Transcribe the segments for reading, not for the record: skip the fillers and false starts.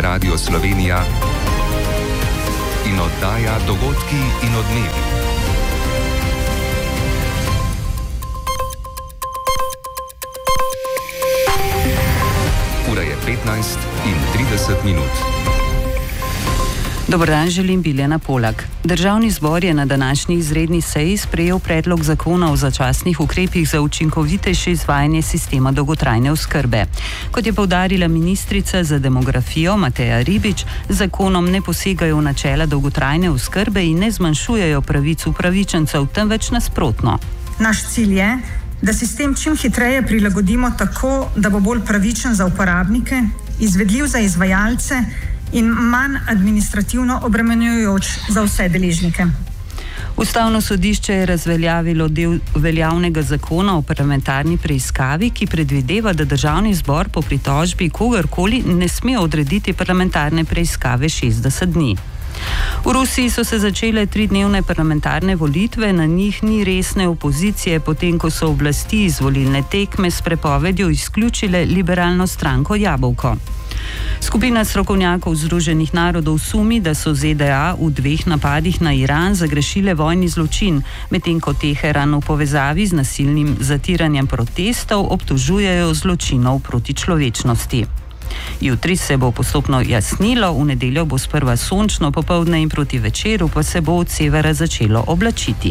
Radio Slovenija in oddaja Dogodki in odmevi. Ura je 15:30. Dober dan, želim Biljana Polak. Državni zbor je na današnji izredni seji sprejel predlog zakona o začasnih ukrepih za učinkovitejše izvajanje sistema dolgotrajne oskrbe. Kot je poudarila ministrica za demografijo Mateja Ribič, zakonom ne posegajo v načela dolgotrajne oskrbe in ne zmanjšujejo pravic upravičencev, temveč nasprotno. Naš cilj je, da sistem čim hitreje prilagodimo tako, da bo bolj pravičen za uporabnike, izvedljiv za izvajalce in manj administrativno obremenjujoč za vse deležnike. Ustavno sodišče je razveljavilo del veljavnega zakona o parlamentarni preiskavi, ki predvideva, da državni zbor po pritožbi kogarkoli ne sme odrediti parlamentarne preiskave 60 dni. V Rusiji so se začele 3-dnevne parlamentarne volitve, na njih ni resne opozicije, potem ko so oblasti iz volilne tekme s prepovedjo izključile liberalno stranko Jabolko. Skupina strokovnjakov Združenih narodov sumi, da so ZDA v 2 napadih na Iran zagrešile vojni zločin, medtem ko Teheran v povezavi z nasilnim zatiranjem protestov obtožujejo zločinov proti človečnosti. Jutri se bo postopno jasnilo, v nedeljo bo sprva sončno, popoldne in proti večeru pa se bo od severa začelo oblačiti.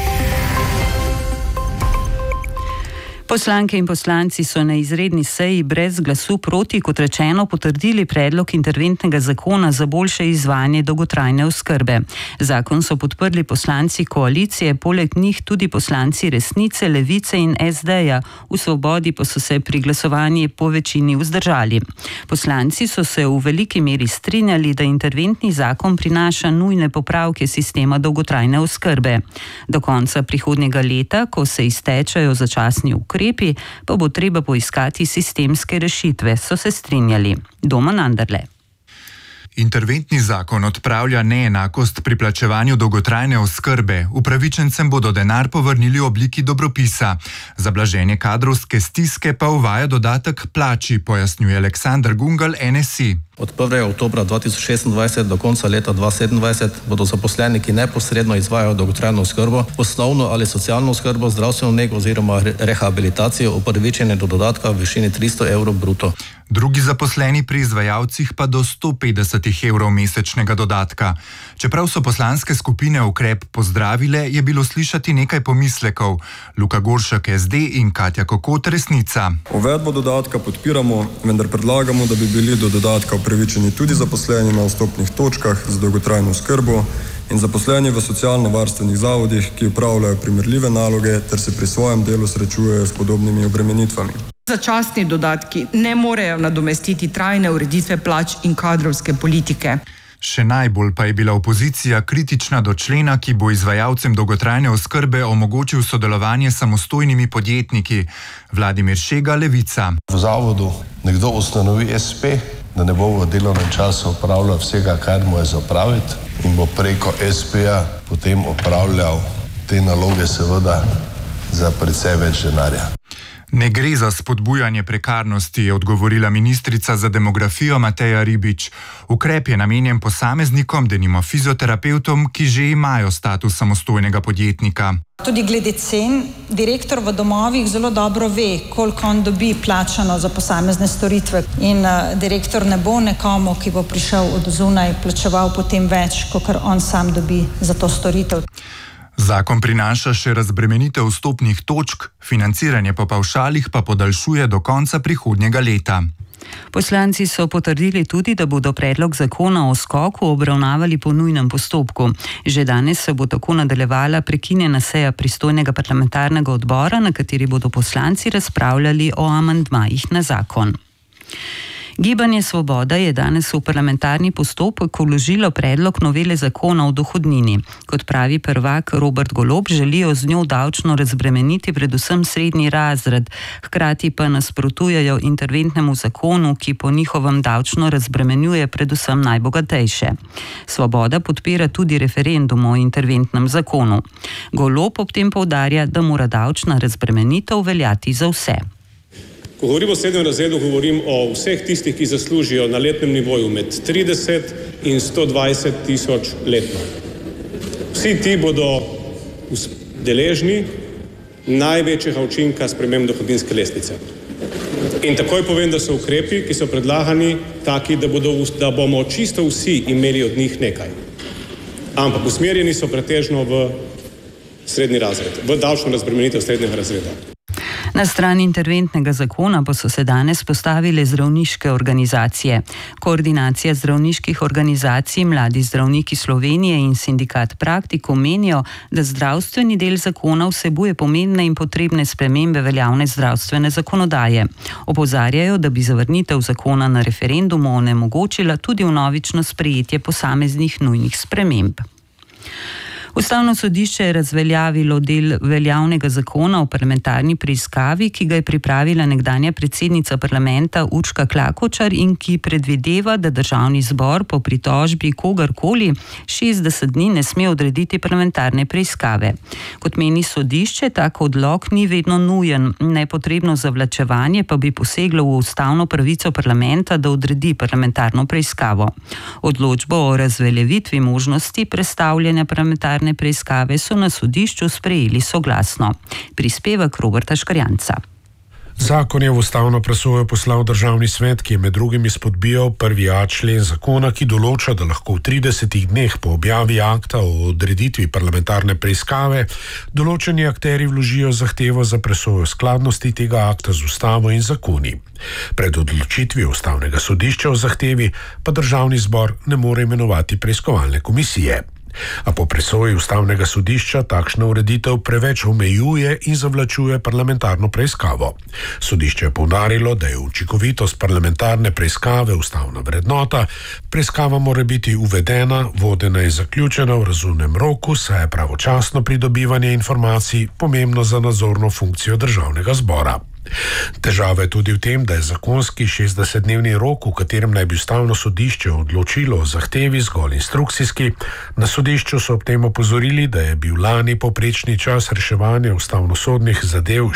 Poslanke in poslanci so na izredni seji brez glasu proti, kot rečeno, potrdili predlog interventnega zakona za boljše izvajanje dolgotrajne oskrbe. Zakon so podprli poslanci koalicije, poleg njih tudi poslanci Resnice, Levice in SD-ja, v Svobodi pa so se pri glasovanju po večini vzdržali. Poslanci so se v veliki meri strinjali, da interventni zakon prinaša nujne popravke sistema dolgotrajne oskrbe. Do konca prihodnjega leta, ko se iztečajo začasni ukrepi, pa bo treba poiskati sistemske rešitve, so se strinjali. Domen Anderle. Interventni zakon odpravlja neenakost pri plačevanju dolgotrajne oskrbe. Upravičencem bodo denar povrnili v obliki dobropisa. Za blaženje kadrovske stiske pa uvaja dodatek plači, pojasnjuje Aleksander Gungal, NSI. Od 1. oktobra 2026 do konca leta 2027 bodo zaposleni, ki neposredno izvajajo dolgotrajno oskrbo, osnovno ali socialno oskrbo, zdravstveno nego oziroma rehabilitacijo upravičeni do dodatka v višini 300 evrov bruto. Drugi zaposleni pri izvajalcih pa do 150 evrov mesečnega dodatka. Čeprav so poslanske skupine ukrep pozdravile, je bilo slišati nekaj pomislekov. Luka Goršek, SD in Katja Kokot, Resnica. Uvedbo dodatka podpiramo, vendar predlagamo, da bi bili do dodatka upravičeni tudi zaposleni na vstopnih točkah za dolgotrajno oskrbo in zaposleni v socialno-varstvenih zavodih, ki upravljajo primerljive naloge ter se pri svojem delu srečujejo s podobnimi obremenitvami. Začasni dodatki ne morejo nadomestiti trajne ureditve plač in kadrovske politike. Še najbolj pa je bila opozicija kritična do člena, ki bo izvajalcem dolgotrajne oskrbe omogočil sodelovanje s samostojnimi podjetniki. Vladimir Šega, Levica. V zavodu nekdo ustanovi SP, da ne bo v delovnem času opravljal vsega, kar mu je za opraviti, in bo preko SP-ja potem opravljal te naloge seveda za precej več denarja. Ne gre za spodbujanje prekarnosti, je odgovorila ministrica za demografijo Mateja Ribič. Ukrep je namenjen posameznikom, denimo fizioterapevtom, ki že imajo status samostojnega podjetnika. Tudi glede cen, direktor v domovih zelo dobro ve, koliko on dobi plačano za posamezne storitve. In direktor ne bo nekomu, ki bo prišel od zunaj, plačeval potem več, kot on sam dobi za to storitev. Zakon prinaša še razbremenitev vstopnih točk, financiranje po pavšalih pa podaljšuje do konca prihodnjega leta. Poslanci so potrdili tudi, da bodo predlog zakona o skoku obravnavali po nujnem postopku. Že danes se bo tako nadaljevala prekinjena seja pristojnega parlamentarnega odbora, na kateri bodo poslanci razpravljali o amandmajih na zakon. Gibanje Svoboda je danes v parlamentarni postopek vložilo predlog novele zakona o dohodnini. Kot pravi prvak Robert Golob, želijo z njo davčno razbremeniti predvsem srednji razred, hkrati pa nasprotujejo interventnemu zakonu, ki po njihovem davčno razbremenjuje predvsem najbogatejše. Svoboda podpira tudi referendum o interventnem zakonu. Golob ob tem poudarja, da mora davčna razbremenitev veljati za vse. Ko govorim o srednjem razredu, govorim o vseh tistih, ki zaslužijo na letnem nivoju med 30 in 120 tisoč letno. Vsi ti bodo deležni največjega učinka sprememb dohodninske lestvice. In takoj povem, da so ukrepi, ki so predlagani, taki, da bomo čisto vsi imeli od njih nekaj. Ampak usmerjeni so pretežno v srednji razred, v davčno razbremenitev srednjega razreda. Na strani interventnega zakona pa so se danes postavile zdravniške organizacije. Koordinacija zdravniških organizacij, Mladi zdravniki Slovenije in sindikat Praktikum menijo, da zdravstveni del zakona vsebuje pomembne in potrebne spremembe veljavne zdravstvene zakonodaje. Opozarjajo, da bi zavrnitev zakona na referendumu onemogočila tudi vnovično sprejetje posameznih nujnih sprememb. Ustavno sodišče je razveljavilo del veljavnega zakona o parlamentarni preiskavi, ki ga je pripravila nekdanja predsednica parlamenta Urška Klakočar in ki predvideva, da Državni zbor po pritožbi kogarkoli 60 dni ne sme odrediti parlamentarne preiskave. Kot meni sodišče, tak odlok ni vedno nujen, nepotrebno zavlačevanje pa bi poseglo v ustavno pravico parlamenta, da odredi parlamentarno preiskavo. Odločbo o razveljavitvi možnosti prestavljanja parlamentarne preiskave so na sodišču sprejeli soglasno. Prispevek Roberta Škarjanca. Zakon je v ustavno presojo poslal Državni svet, ki je med drugim izpodbijal 1. člen zakona, ki določa, da lahko v 30 dneh po objavi akta o odreditvi parlamentarne preiskave določeni akterji vložijo zahtevo za presojo skladnosti tega akta z ustavo in zakoni. Pred odločitvijo ustavnega sodišča o zahtevi pa Državni zbor ne more imenovati preiskovalne komisije. A po presoji ustavnega sodišča takšna ureditev preveč omejuje in zavlačuje parlamentarno preiskavo. Sodišče je poudarilo, da je učinkovitost parlamentarne preiskave ustavna vrednota, preiskava mora biti uvedena, vodena in zaključena v razumnem roku, saj je pravočasno pridobivanje informacij pomembno za nadzorno funkcijo Državnega zbora. Težava je tudi v tem, da je zakonski 60-dnevni rok, v katerem naj bi ustavno sodišče odločilo o zahtevi, zgolj instrukcijski. Na sodišču so ob tem opozorili, da je bil lani povprečni čas reševanja ustavnosodnih zadev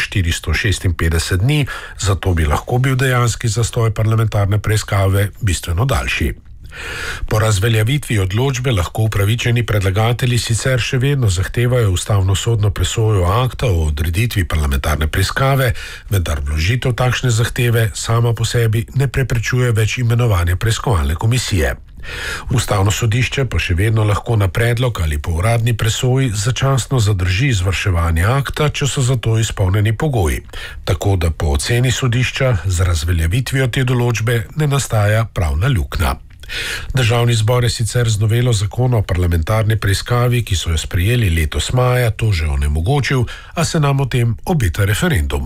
456 dni, zato bi lahko bil dejanski zastoj parlamentarne preiskave bistveno daljši. Po razveljavitvi odločbe lahko upravičeni predlagatelji sicer še vedno zahtevajo ustavnosodno presojo akta o odreditvi parlamentarne preiskave, vendar vložitev takšne zahteve sama po sebi ne preprečuje več imenovanja preiskovalne komisije. Ustavno sodišče pa še vedno lahko na predlog ali po uradni presoji začasno zadrži izvrševanje akta, če so za to izpolnjeni pogoji. Tako da po oceni sodišča z razveljavitvijo te določbe ne nastaja pravna luknja. Državni zbor je sicer z novelo zakona o parlamentarni preiskavi, ki so jo sprejeli letos maja, to že onemogočil, a se nam o tem obeta referendum.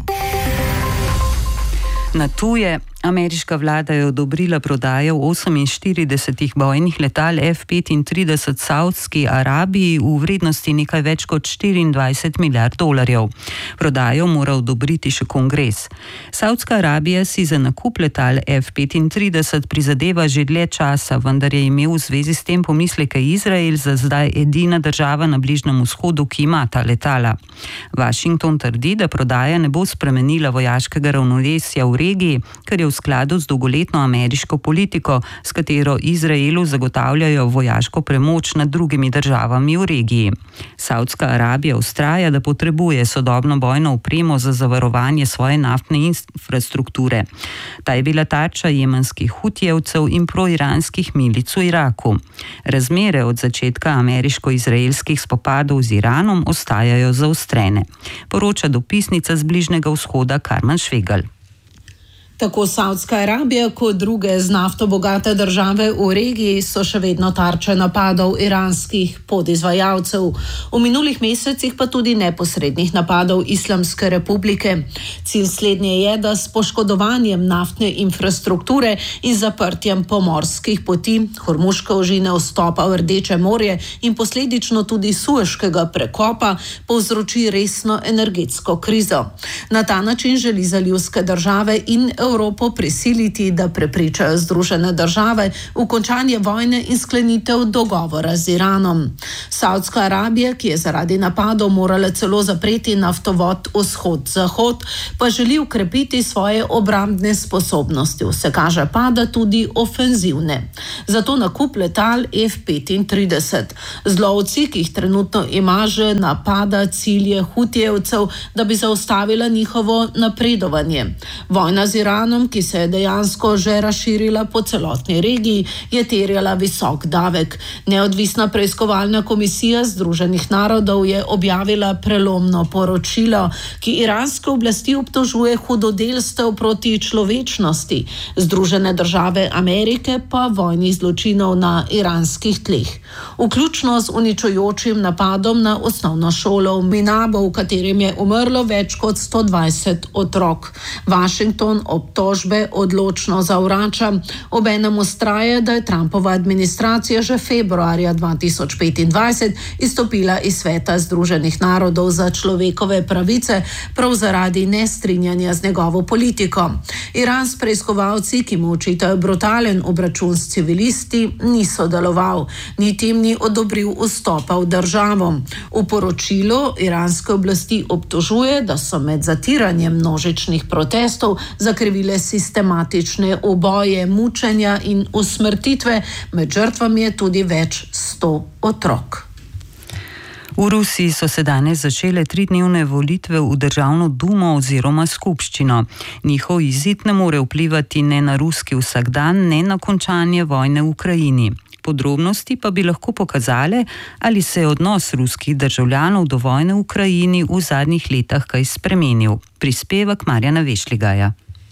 Na tuje. Ameriška vlada je odobrila prodajo 48 bojnih letal F-35 Saudski Arabiji v vrednosti nekaj več kot 24 milijard dolarjev. Prodajo mora odobriti še kongres. Saudska Arabija si za nakup letal F-35 prizadeva že dlje časa, vendar je imel v zvezi s tem pomisleke Izrael, za zdaj edina država na Bližnjem vzhodu, ki ima ta letala. Washington trdi, da prodaja ne bo spremenila vojaškega ravnovesja v regiji, ker je v skladu z dolgoletno ameriško politiko, s katero Izraelu zagotavljajo vojaško premoč nad drugimi državami v regiji. Saudska Arabija vztraja, da potrebuje sodobno bojno opremo za zavarovanje svoje naftne infrastrukture. Ta je bila tarča jemenskih hutijevcev in proiranskih milic v Iraku. Razmere od začetka ameriško-izraelskih spopadov z Iranom ostajajo zaostrene. Poroča dopisnica z Bližnjega vzhoda Karmen Švegelj. Tako Saudska Arabija kot druge z nafto bogate države v regiji so še vedno tarče napadov iranskih podizvajalcev. V minulih mesecih pa tudi neposrednih napadov Islamske republike. Cilj slednje je, da s poškodovanjem naftne infrastrukture in zaprtjem pomorskih poti, Hormuške ožine vstopa v Rdeče morje in posledično tudi Sueškega prekopa povzroči resno energetsko krizo. Na ta način želi zalivske države in Evropo prisiliti, da prepričajo Združene države v končanje vojne in sklenitev dogovora z Iranom. Saudska Arabija, ki je zaradi napadov morala celo zapreti naftovod vzhod-zahod, pa želi ukrepiti svoje obrambne sposobnosti. Vse kaže pa, da tudi ofenzivne. Zato nakup letal F-35. Z lovci, ki jih trenutno ima, že napada cilje Hutijevcev, da bi zaustavila njihovo napredovanje. Vojna z Iranom, ki se je dejansko že razširila po celotni regiji, je terjala visok davek. Neodvisna preiskovalna komisija Združenih narodov je objavila prelomno poročilo, ki iranske oblasti obtožuje hudodelstev proti človečnosti, Združene države Amerike pa vojnih zločinov na iranskih tleh. Vključno z uničujočim napadom na osnovno šolo v Minabu, v katerem je umrlo več kot 120 otrok. Washington obtožbe odločno zavrača, obenem vztraja, da je Trumpova administracija že februarja 2025 izstopila iz Sveta Združenih narodov za človekove pravice prav zaradi nestrinjanja z njegovo politiko. Iranski preiskovalci, ki mu očitajo brutalen obračun s civilisti, ni sodeloval, niti jim ni odobril vstopa v državo. V poročilu iranske oblasti obtožuje, da so med zatiranjem množičnih protestov zakrivile sistematične uboje, mučenja in usmrtitve, med žrtvami je tudi več 100 otrok. V Rusiji so se danes začele 3-dnevne volitve v državno dumo oziroma skupščino. Njihov izid ne more vplivati ne na ruski vsakdan, ne na končanje vojne v Ukrajini. Podrobnosti pa bi lahko pokazale, ali se je odnos ruskih državljanov do vojne v Ukrajini v zadnjih letih kaj spremenil. Prispevek Marjana Vešligaja.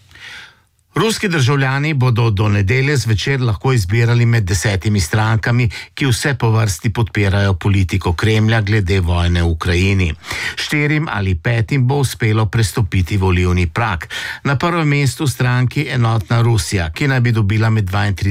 Ruski državljani bodo do nedelje zvečer lahko izbirali med 10 strankami, ki vse po vrsti podpirajo politiko Kremlja glede vojne v Ukrajini. 4 ali 5 bo uspelo prestopiti volilni prag. Na prvem mestu stranki Enotna Rusija, ki naj bi dobila med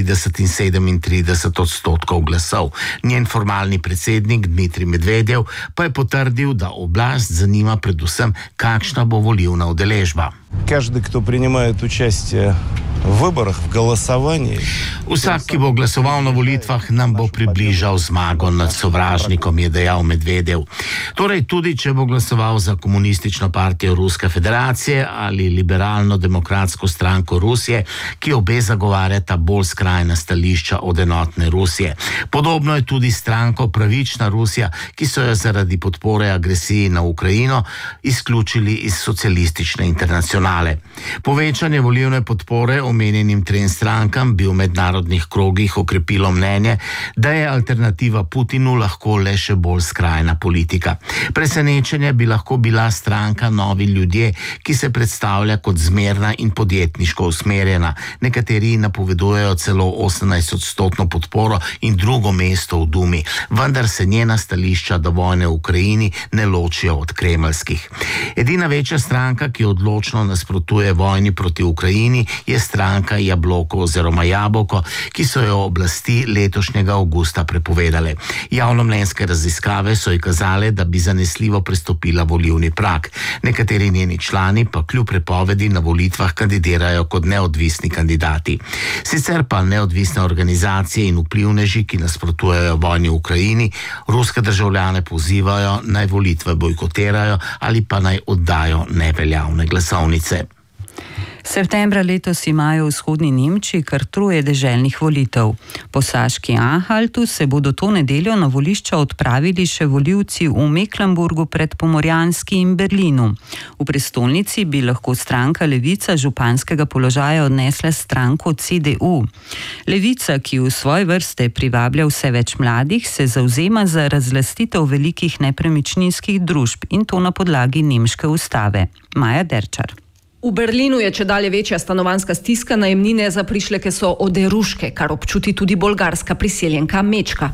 32 in 37 odstotkov glasov. Njen formalni predsednik Dmitrij Medvedev pa je potrdil, da oblast zanima predvsem, kakšna bo volilna udeležba. Каждый, кто принимает участие v выборах, v голосовании. Vsak, ki bo glasoval na volitvah, nam bo približal zmago nad sovražnikom, je dejal Medvedev. Torej, tudi če bo glasoval za komunistično partijo Ruske federacije ali liberalno-demokratsko stranko Rusije, ki obe zagovarjata bolj skrajna stališča od Enotne Rusije. Podobno je tudi stranko Pravična Rusija, ki so jo zaradi podpore agresiji na Ukrajino izključili iz socialistične internacionale. Povečanje volilne podpore omenjenim 3 strankam bi v mednarodnih krogih okrepilo mnenje, da je alternativa Putinu lahko le še bolj skrajna politika. Presenečenje bi lahko bila stranka Novi ljudje, ki se predstavlja kot zmerna in podjetniško usmerjena. Nekateri napovedujejo celo 18% podporo in drugo mesto v Dumi, vendar se njena stališča do vojne v Ukrajini ne ločijo od kremeljskih. Edina večja stranka, ki odločno nasprotuje vojni proti Ukrajini, je stranka Jabloko oziroma Jabolko, ki so jo oblasti letošnjega avgusta prepovedale. Javnomnenjske raziskave so ji kazale, da bi zanesljivo prestopila volilni prag. Nekateri njeni člani pa kljub prepovedi na volitvah kandidirajo kot neodvisni kandidati. Sicer pa neodvisne organizacije in vplivneži, ki nasprotujejo vojni v Ukrajini, ruske državljane pozivajo, naj volitve bojkotirajo ali pa naj oddajo neveljavne glasovnice. Septembra letos imajo v vzhodni Nemčiji kar 3 deželnih volitev. Po Saški Anhaltu se bodo to nedeljo na volišča odpravili še volivci v Mecklenburgu, Predpomorjanski in Berlinu. V prestolnici bi lahko stranka Levica županskega položaja odnesla stranko CDU. Levica, ki v svoje vrste privablja vse več mladih, se zavzema za razlastitev velikih nepremičninskih družb in to na podlagi nemške ustave. Maja Derčar. V Berlinu je čedalje večja stanovanjska stiska, najemnine za prišleke so oderuške, kar občuti tudi bolgarska priseljenka Mečka.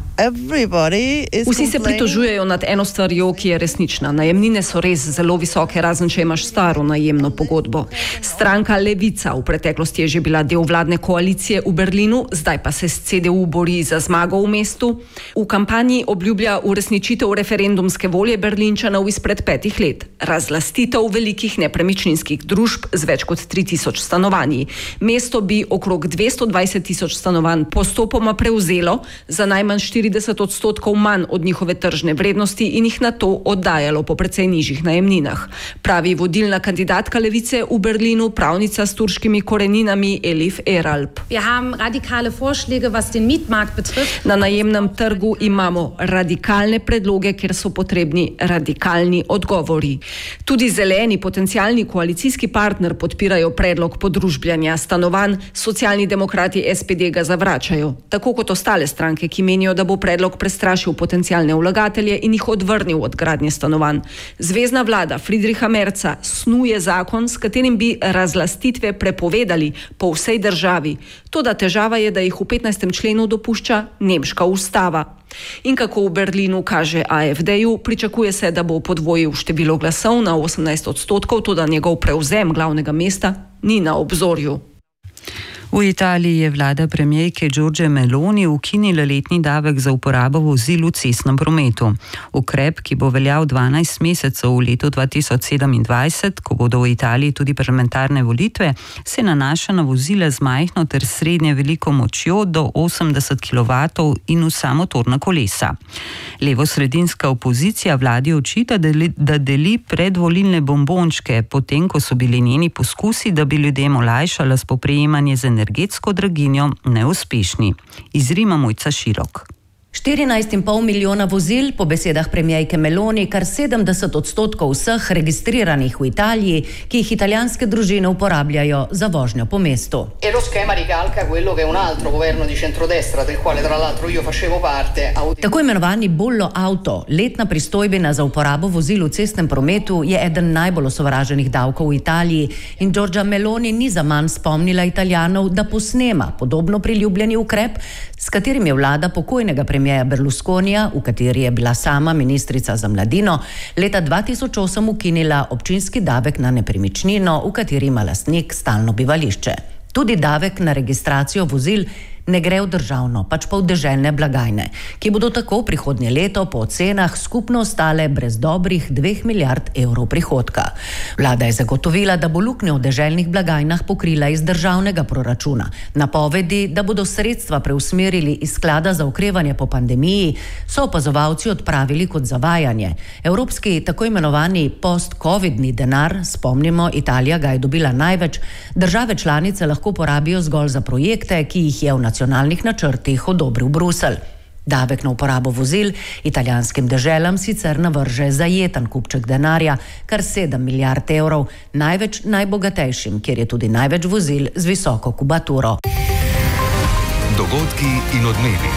Vsi se pritožujejo nad eno stvarjo, ki je resnična. Najemnine so res zelo visoke, razen če imaš staro najemno pogodbo. Stranka Levica v preteklosti je že bila del vladne koalicije v Berlinu, zdaj pa se s CDU bori za zmago v mestu. V kampanji obljublja uresničitev referendumske volje Berlinčanov izpred 5 let. Razlastitev velikih nepremičninskih družb družb z več kot 3000 stanovanji. Mesto bi okrog 220.000 stanovanj postopoma prevzelo za najmanj 40% manj od njihove tržne vrednosti in jih nato oddajalo po precej nižjih najemninah. Pravi vodilna kandidatka Levice v Berlinu, pravnica s turškimi koreninami Elif Eralp. Na najemnem trgu imamo radikalne predloge, ker so potrebni radikalni odgovori. Tudi zeleni potencialni koalicijski partner podpirajo predlog podružbljanja stanovanj, socialni demokrati SPD ga zavračajo. Tako kot ostale stranke, ki menijo, da bo predlog prestrašil potencialne vlagatelje in jih odvrnil od gradnje stanovanj. Zvezna vlada Friedricha Merza snuje zakon, s katerim bi razlastitve prepovedali po vsej državi. Toda težava je, da jih v 15. členu dopušča nemška ustava. In kako v Berlinu kaže AfD-ju, pričakuje se, da bo podvojil število glasov na 18%, toda njegov prevzem glavnega mesta ni na obzorju. V Italiji je vlada premijerke Giorgie Meloni ukinila letni davek za uporabo vozil v cestnem prometu. Ukrep, ki bo veljal 12 mesecev v letu 2027, ko bodo v Italiji tudi parlamentarne volitve, se nanaša na vozila z majhno ter srednje veliko močjo do 80 kW in vsa motorna kolesa. Levo-sredinska opozicija vladi očita, da deli predvolilne bombončke, potem ko so bili njeni poskusi, da bi ljudem olajšala spoprijemanje z energetsko draginjo, neuspešni. Iz Rima Mojca Širok. 14,5 milijona vozil, po besedah premijerke Meloni, kar 70% vseh registriranih v Italiji, ki jih italijanske družine uporabljajo za vožnjo po mestu. E lo schema ricalca quello che un altro governo di centrodestra, del quale tra l'altro io facevo parte. Tako imenovani bollo auto, letna pristojbina za uporabo vozil v cestnem prometu, je eden najbolj osovraženih davkov v Italiji in Giorgia Meloni ni zaman spomnila Italijanov, da posnema podobno priljubljeni ukrep, s katerim je vlada pokojnega premijerja Berlusconija, v kateri je bila sama ministrica za mladino, leta 2008 ukinila občinski davek na nepremičnino, v kateri ima lastnik stalno bivališče. Tudi davek na registracijo vozil ne gre v državno, pač pa v deželne blagajne, ki bodo tako prihodnje leto po ocenah skupno ostale brez dobrih 2 milijard evrov prihodka. Vlada je zagotovila, da bo luknjo v deželnih blagajnah pokrila iz državnega proračuna. Napovedi, da bodo sredstva preusmerili iz sklada za okrevanje po pandemiji, so opazovalci odpravili kot zavajanje. Evropski tako imenovani post-covidni denar, spomnimo, Italija ga je dobila največ, države članice lahko porabijo zgolj za projekte, ki jih je v nacionalnih načrtih odobril Bruselj. Davek na uporabo vozil italijanskim deželam sicer navrže zajeten kupček denarja, kar 7 milijard evrov, največ najbogatejšim, kjer je tudi največ vozil z visoko kubaturo. Dogodki in odmevi.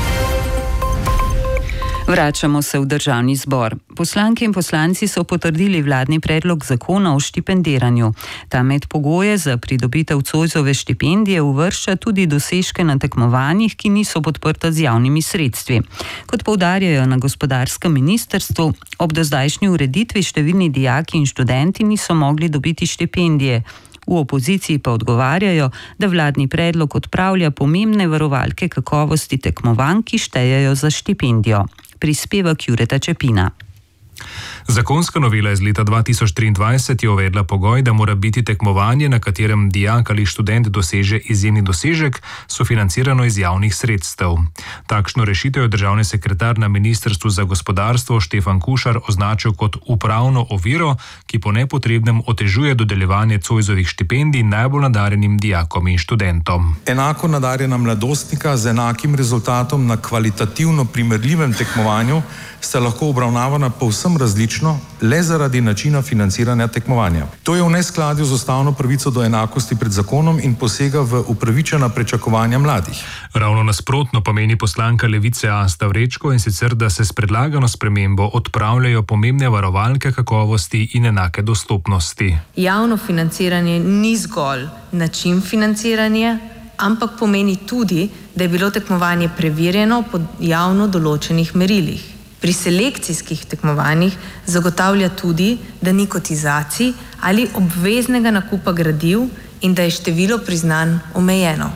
Vračamo se v državni zbor. Poslanke in poslanci so potrdili vladni predlog zakona o štipendiranju. Ta med pogoje za pridobitev Zoisove štipendije uvršča tudi dosežke na tekmovanjih, ki niso podprta z javnimi sredstvi. Kot poudarjajo na gospodarskem ministrstvu, ob dozdajšnji ureditvi številni dijaki in študenti niso mogli dobiti štipendije. V opoziciji pa odgovarjajo, da vladni predlog odpravlja pomembne varovalke kakovosti tekmovanj, ki štejejo za štipendijo. Prispeva Jureta Čepina. Zakonska novela iz leta 2023 je uvedla pogoj, da mora biti tekmovanje, na katerem dijak ali študent doseže izjemni dosežek, sofinancirano iz javnih sredstev. Takšno rešitev je državni sekretar na Ministrstvu za gospodarstvo Štefan Kušar označil kot upravno oviro, ki po nepotrebnem otežuje dodeljevanje Zoisovih štipendij najbolj nadarjenim dijakom in študentom. Enako nadarjena mladostnika z enakim rezultatom na kvalitativno primerljivem tekmovanju sta lahko obravnavana povsem različno, le zaradi načina financiranja tekmovanja. To je v neskladju z ustavno pravico do enakosti pred zakonom in posega v upravičena pričakovanja mladih. Ravno nasprotno pa meni poslanka Levice Asta Vrečko, in sicer, da se s predlagano spremembo odpravljajo pomembne varovalke kakovosti in enake dostopnosti. Javno financiranje ni zgolj način financiranja, ampak pomeni tudi, da je bilo tekmovanje preverjeno po javno določenih merilih. Pri selekcijskih tekmovanjih zagotavlja tudi, da ni kotizacij ali obveznega nakupa gradiv in da je število priznanj omejeno.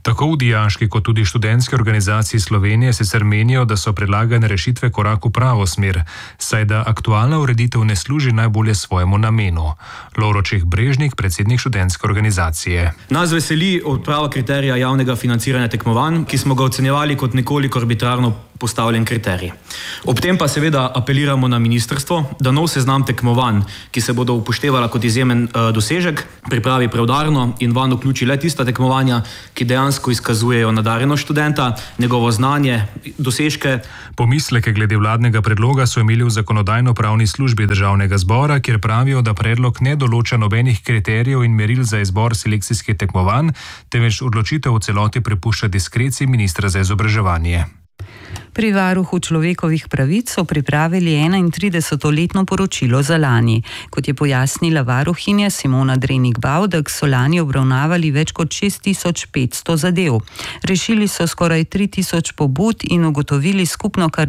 Tako v dijaški kot tudi študentski organizaciji Slovenije sicer menijo, da so predlagane rešitve korak v pravo smer, saj da aktualna ureditev ne služi najbolje svojemu namenu. Lovro Čeh-Brežnik, predsednik študentske organizacije. Nas veseli odprava kriterija javnega financiranja tekmovanj, ki smo ga ocenjevali kot nekoliko arbitrarno postavljen kriterij. Ob tem pa seveda apeliramo na ministrstvo, da nov seznam tekmovanj, ki se bodo upoštevala kot izjemen dosežek, pripravi preudarno in vanj vključi le tista tekmovanja, ki dejansko izkazujejo nadarjenost študenta, njegovo znanje, dosežke. Pomisleke glede vladnega predloga so imeli v zakonodajno-pravni službi Državnega zbora, kjer pravijo, da predlog ne določa nobenih kriterijev in meril za izbor selekcijskih tekmovanj, temveč odločitev v celoti prepušča diskreciji ministra za izobraževanje. Pri varuhu človekovih pravic so pripravili 31-letno poročilo za lani. Kot je pojasnila varuhinja Simona Drenik-Bavdek, so lani obravnavali več kot 6500 zadev. Rešili so skoraj 3000 pobud in ugotovili skupno kar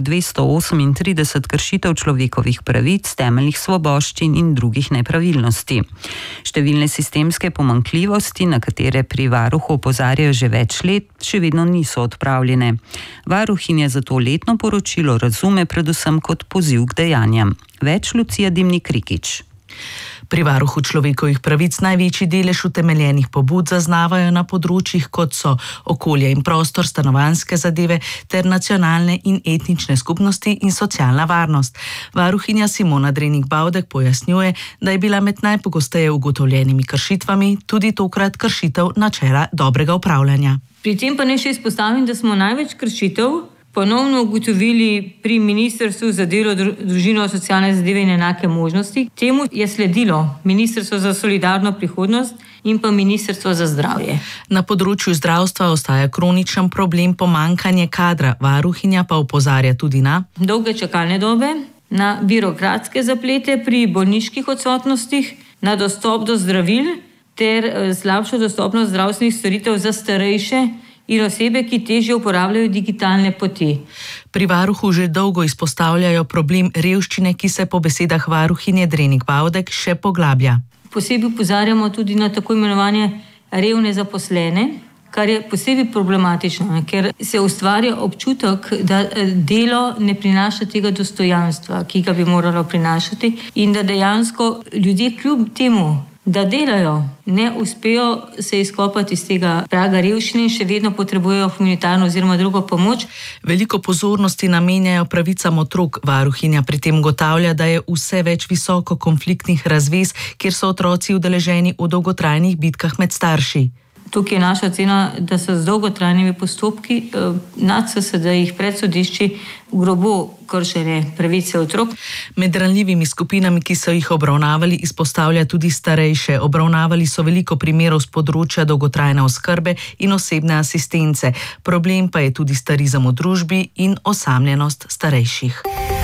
238 kršitev človekovih pravic, temeljnih svoboščin in drugih nepravilnosti. Številne sistemske pomanjkljivosti, na katere pri varuhu opozarjajo že več let, še vedno niso odpravljene. Varuhinja zato letno poročilo razume predvsem kot poziv k dejanjem. Več Lucija Dimnik-Rikič. Pri varuhu človekovih pravic največji delež utemeljenih pobud zaznavajo na področjih, kot so okolje in prostor, stanovanjske zadeve ter nacionalne in etnične skupnosti in socialna varnost. Varuhinja Simona Drenik-Bavdek pojasnjuje, da je bila med najpogosteje ugotovljenimi kršitvami tudi tokrat kršitev načela dobrega upravljanja. Pri tem pa naj še izpostavim, da smo največ kršitev ponovno ugotovili pri Ministrstvu za delo, družino, socialne zadeve in enake možnosti. Temu je sledilo Ministrstvo za solidarno prihodnost in pa Ministrstvo za zdravje. Na področju zdravstva ostaja kroničen problem pomanjkanje kadra. Varuhinja pa opozarja tudi na dolge čakalne dobe, na birokratske zaplete pri bolniških odsotnostih, na dostop do zdravil ter slabšo dostopnost zdravstvenih storitev za starejše in osebe, ki težje uporabljajo digitalne poti. Pri varuhu že dolgo izpostavljajo problem revščine, ki se po besedah varuhinje Drenik-Bavdek še poglablja. Posebej opozarjamo tudi na tako imenovane revne zaposlene, kar je posebej problematično, ker se ustvarja občutek, da delo ne prinaša tega dostojanstva, ki ga bi moralo prinašati, in da dejansko ljudje kljub temu, da delajo, ne uspejo se izkopati iz tega praga revščine in še vedno potrebujejo humanitarno oziroma drugo pomoč. Veliko pozornosti namenjajo pravicam otrok. Varuhinja pri tem ugotavlja, da je vse več visoko konfliktnih razvez, kjer so otroci udeleženi v dolgotrajnih bitkah med starši. Tukaj je naša ocena, da so z dolgotrajnimi postopki nad CSD-jih pred sodišči grobo kršene pravice otrok. Med ranljivimi skupinami, ki so jih obravnavali, izpostavlja tudi starejše. Obravnavali so veliko primerov z področja dolgotrajne oskrbe in osebne asistence. Problem pa je tudi starizem v družbi in osamljenost starejših.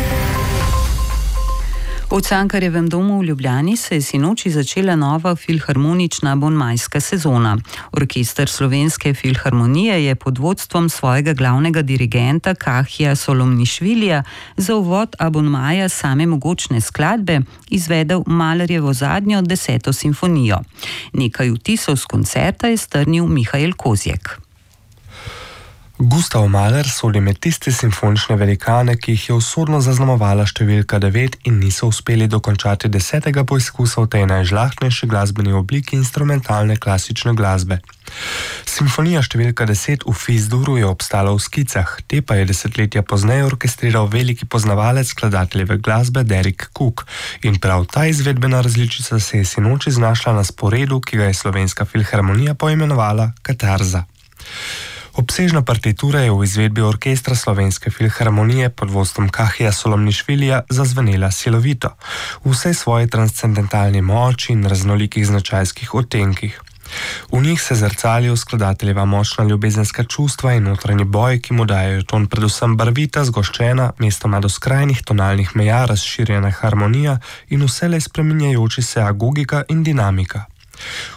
V Cankarjevem domu v Ljubljani se je sinoči začela nova filharmonična abonmajska sezona. Orkester Slovenske filharmonije je pod vodstvom svojega glavnega dirigenta Kahija Solomnišvilija za uvod abonmaja same mogočne skladbe izvedel Mahlerjevo zadnjo 10. simfonijo. Nekaj vtisov z koncerta je strnil Mihael Kozjek. Gustav Mahler sodi med tiste simfonične velikane, ki jih je usodno zaznamovala številka 9 in niso uspeli dokončati 10. poizkusa v tej najžlahtnejši glasbeni obliki instrumentalne klasične glasbe. Simfonija številka 10 v Fisduru je obstala v skicah, te pa je desetletja pozneje orkestriral veliki poznavalec skladateljeve glasbe Derek Cook in prav ta izvedbena različica se je sinoči znašla na sporedu, ki ga je Slovenska filharmonija poimenovala Katarza. Obsežna partitura je v izvedbi orkestra Slovenske filharmonije pod vodstvom Kahija Solomnišvilija zazvenela silovito, v vsej svoji transcendentalni moči in raznolikih značajskih odtenkih. V njih se zrcalijo skladateljeva močna ljubezenska čustva in notranji boj, ki mu dajejo ton predvsem barvita, zgoščena, mestoma do skrajnih tonalnih meja razširjena harmonija in vselej spreminjajoči se agogika in dinamika.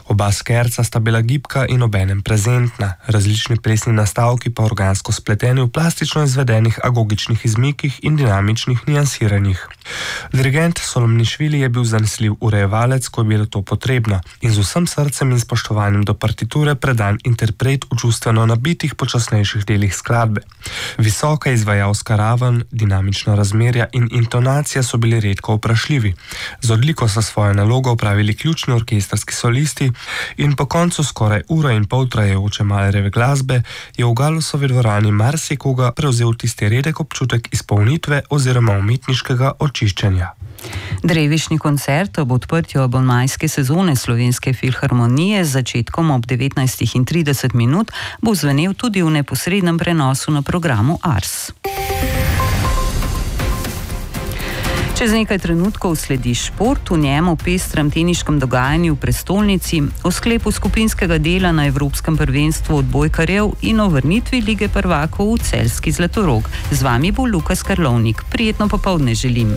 Oba skerca sta bila gibka in obenem prezentna, različni plesni nastavki pa organsko spleteni v plastično izvedenih agogičnih izmikih in dinamičnih niansiranih. Dirigent Solomnišvili je bil zanesljiv urejevalec, ko je bilo to potrebno, in z vsem srcem in spoštovanjem do partiture predan interpret v čustveno nabitih počasnejših delih skladbe. Visoka izvajalska raven, dinamična razmerja in intonacija so bili redko vprašljivi. Z odliko so svojo nalogo opravili ključni orkestrski solisti in po koncu skoraj uro in pol trajajoče Mahlerjeve glasbe je v Galusovi dvorani marsikoga prevzel tisti redek občutek izpolnitve oziroma umetniškega očiščenja. Drevišni koncert ob odprtju abonmajske sezone Slovenske filharmonije z začetkom ob 19:30 bo zvenel tudi v neposrednem prenosu na programu Ars. Čez nekaj trenutkov sledi šport, v njem o pestrem teniškem dogajanju v prestolnici, o sklepu skupinskega dela na Evropskem prvenstvu odbojkarjev in o vrnitvi Lige prvakov v celjski Zlatorog. Z vami bo Lukas Karlovnik. Prijetno popoldne želim.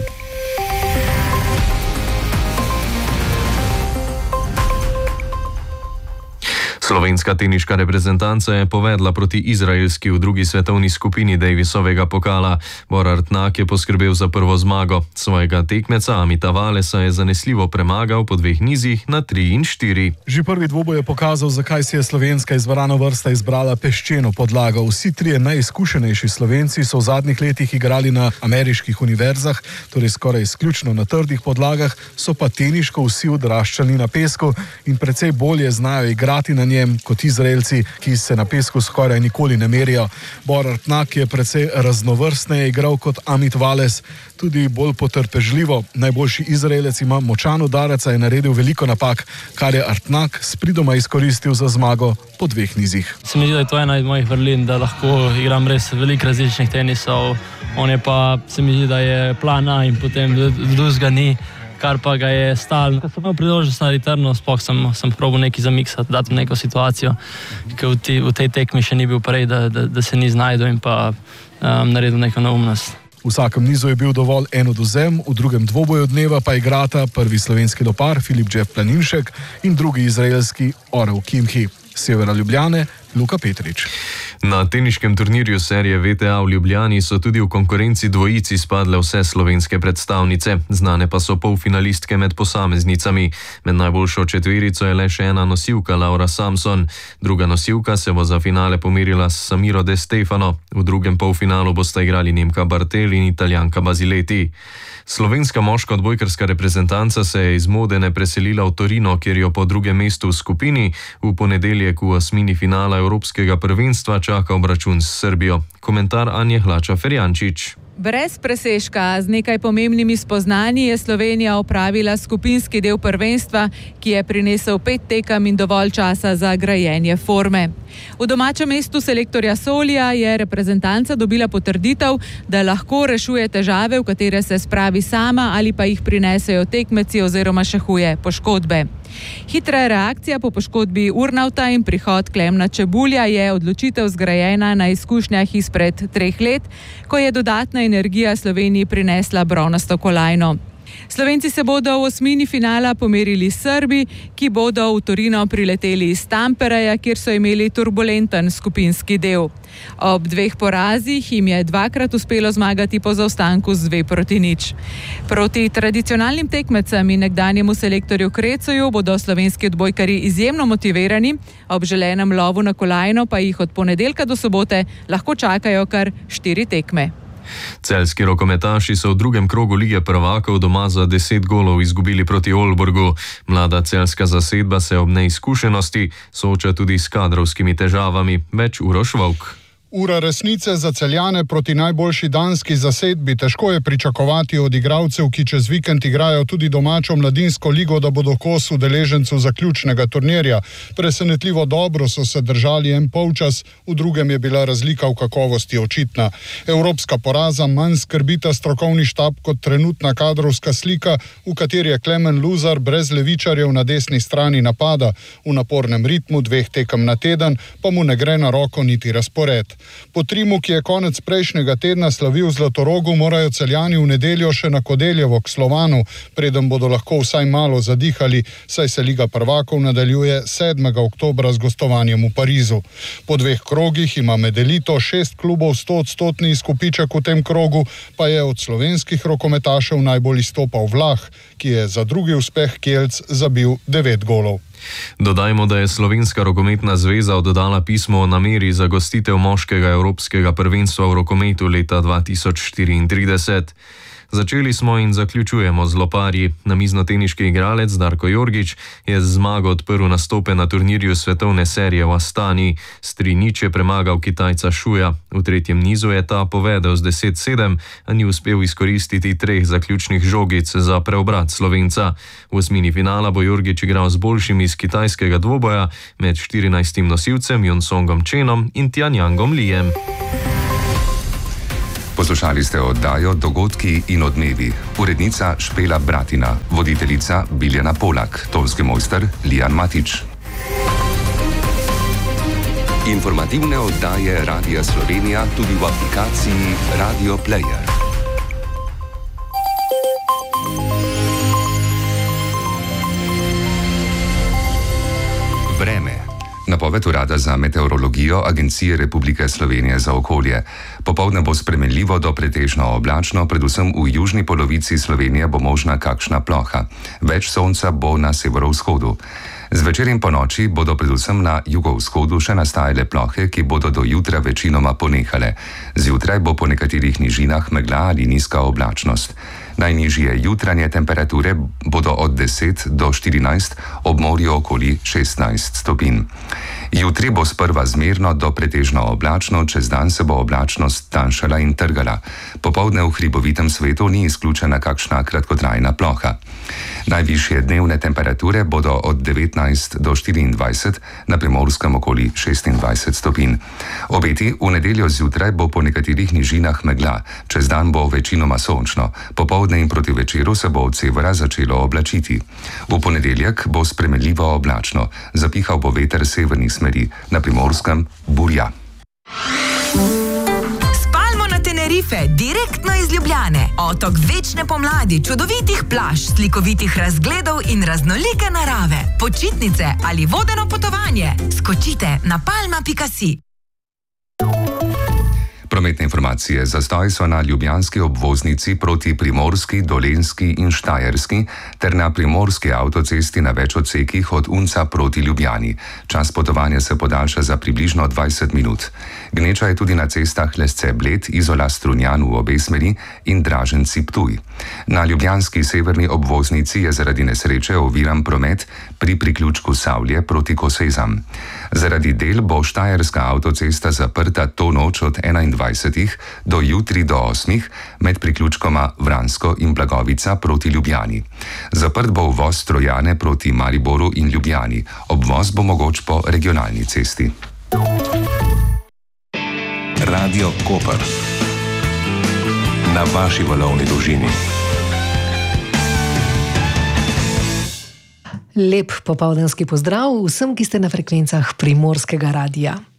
Slovenska teniška reprezentanca je povedla proti izraelski v drugi svetovni skupini Davisovega pokala. Bor Artnak je poskrbel za prvo zmago. Svojega tekmeca Amita Valesa je zanesljivo premagal po 2 nizih na 3 in 4. Že prvi dvoboj je pokazal, zakaj si je slovenska izbrana vrsta izbrala peščeno podlago. Vsi trije najizkušenejši Slovenci so v zadnjih letih igrali na ameriških univerzah, torej skoraj izključno na trdih podlagah, so pa teniško vsi odraščali na pesku in precej bolje znajo igrati na njem kot Izraelci, ki se na pesku skoraj nikoli ne merijo. Bor Artnak je precej raznovrstneje igral kot Amit Vales, tudi bolj potrpežljivo. Najboljši Izraelec ima močan udarec, a je naredil veliko napak, kar je Artnak s pridoma izkoristil za zmago po 2 nizih. Se mi zdi, da je to ena od mojih vrlin, da lahko igram res veliko različnih tenisov. On je pa, se mi zdi, da je plan A in potem drugega ni, kar pa ga je stalno. Ko sem imel priložnost na returnu, sploh sem probal nekaj zamiksati, dati v neko situacijo, ki v tej tekmi še ni bil prej, da se ni znajdel in pa naredil neko neumnost. V vsakem nizu je bil dovolj en odvzem, v drugem dvoboju dneva pa igrata prvi slovenski lopar Filip Jeff Planinšek in drugi izraelski Orel Kimhi. Severa Ljubljane, Luka Petrič. Na teniškem turnirju serije VTA v Ljubljani so tudi v konkurenci dvojici spadle vse slovenske predstavnice, znane pa so polfinalistke med posameznicami. Med najboljšo četverico je le še ena nosilka, Laura Samson. Druga nosilka se bo za finale pomerila s Samiro De Stefano. V drugem polfinalu bosta igrali Nemka Bartel in Italijanka Basileti. Slovenska moška odbojkarska reprezentanca se je iz Modene preselila v Torino, kjer jo po drugem mestu v skupini v ponedeljek v osmini finala Evropskega prvenstva čaka obračun s Srbijo. Komentar Anje Hlača-Ferjančič. Brez presežka, z nekaj pomembnimi spoznanji je Slovenija opravila skupinski del prvenstva, ki je prinesel 5 tekem in dovolj časa za grajenje forme. V domačem mestu selektorja Solija je reprezentanca dobila potrditev, da lahko rešuje težave, v katere se spravi sama ali pa jih prinesejo tekmeci oziroma še huje poškodbe. Hitra reakcija po poškodbi Urnauta in prihod Klemna Čebulja je odločitev zgrajena na izkušnjah izpred 3 let, ko je dodatna energija Sloveniji prinesla bronasto kolajno. Slovenci se bodo v osmini finala pomerili s Srbi, ki bodo v Torino prileteli iz Tampereja, kjer so imeli turbulenten skupinski del. Ob 2 porazih jim je 2-krat uspelo zmagati po zaostanku z 2-0. Proti tradicionalnim tekmecem in nekdanjemu selektorju Krecoju bodo slovenski odbojkarji izjemno motivirani, ob želenem lovu na kolajno pa jih od ponedeljka do sobote lahko čakajo kar 4 tekme. Celjski rokometaši so v drugem krogu Lige prvakov doma za 10 golov izgubili proti Olborgu. Mlada celjska zasedba se ob neizkušenosti sooča tudi s kadrovskimi težavami. Več Uroš Volk. Ura resnice za Celjane proti najboljši danski zasedbi. Težko je pričakovati od igralcev, ki čez vikend igrajo tudi domačo mladinsko ligo, da bodo kos udeležencu zaključnega turnirja. Presenetljivo dobro so se držali en polčas, v drugem je bila razlika v kakovosti očitna. Evropska poraza manj skrbita strokovni štab kot trenutna kadrovska slika, v kateri je Klemen Luzar brez levičarjev na desni strani napada. V napornem ritmu 2 tekem na teden pa mu ne gre na roko niti razpored. Po Trimu, ki je konec prejšnjega tedna slavil Zlatorogu, morajo Celjani v nedeljo še na Kodeljevo k Slovanu, preden bodo lahko vsaj malo zadihali, saj se Liga prvakov nadaljuje 7. oktobra z gostovanjem v Parizu. Po 2 krogih ima med elito 6 klubov 100-odstotni izkupiček, v tem krogu pa je od slovenskih rokometašev najbolj izstopal Vlah, ki je za drugi uspeh Kielc zabil 9 golov. Dodajmo, da je Slovenska rokometna zveza oddala pismo o nameri za gostitev moškega evropskega prvenstva v rokometu leta 2034. Začeli smo in zaključujemo z loparji. Namiznoteniški igralec Darko Jorgić je z zmago odprl nastope na turnirju svetovne serije v Astani. S 3:0 je premagal Kitajca Šuja. V tretjem nizu je ta povedel z 10-7, a ni uspel izkoristiti 3 zaključnih žogic za preobrat Slovenca. V osmini finala bo Jorgić igral z boljšim iz kitajskega dvoboja med 14. nosilcem Jonsongom Chenom in Tianjangom Lijem. Poslušali ste oddajo Dogodki in odmevi. Urednica Špela Bratina, voditeljica Biljana Polak, tonski mojster Lijan Matič. Informativne oddaje Radia Slovenija tudi v aplikaciji Radio Player. Vreme. Napoved Urada za meteorologijo Agencije Republike Slovenije za okolje. Popoldne bo spremenljivo do pretežno oblačno, predvsem v južni polovici Slovenije bo možna kakšna ploha. Več sonca bo na severovzhodu. Zvečer in ponoči bodo predvsem na jugovzhodu še nastajale plohe, ki bodo do jutra večinoma ponehale. Zjutraj bo po nekaterih nižinah megla ali nizka oblačnost. Najnižje jutranje temperature bodo od 10 do 14, ob morju okoli 16 stopinj. Jutri bo sprva zmerno do pretežno oblačno, čez dan se bo oblačnost tanjšala in trgala. Popoldne v hribovitem svetu ni izključena kakšna kratkotrajna ploha. Najvišje dnevne temperature bodo od 19 do 24, na Primorskem okoli 26 stopinj. Obeti v nedeljo zjutraj bo po nekaterih nižinah megla, čez dan bo večinoma sončno, popoldne in proti večeru se bo od severa začelo oblačiti. V ponedeljek bo spremenljivo oblačno, zapihal bo veter severnih smeri, na Primorskem burja. Tenerife, direktno iz Ljubljane. Otok večne pomladi, čudovitih plaž, slikovitih razgledov in raznolike narave. Počitnice ali vodeno potovanje. Skočite na palma.si. Prometne informacije. Zastoj so na ljubljanski obvoznici proti Primorski, Dolenjski in Štajerski ter na primorski avtocesti na več odsekih od Unca proti Ljubljani. Čas potovanja se podaljša za približno 20 minut. Gneča je tudi na cestah Lesce-Bled, Izola-Strunjan v obe smeri in Draženci-Ptuj. Na ljubljanski severni obvoznici je zaradi nesreče oviran promet pri priključku Savlje proti Kosezam. Zaradi del bo Štajerska avtocesta zaprta to noč od 21. do jutri do 8. med priključkoma Vransko in Blagovica proti Ljubljani. Zaprt bo uvoz Trojane proti Mariboru in Ljubljani. Obvoz bo mogoč po regionalni cesti. Radio Koper. Na vaši valovni dolžini. Lep popoldanski pozdrav vsem, ki ste na frekvencah Primorskega radia.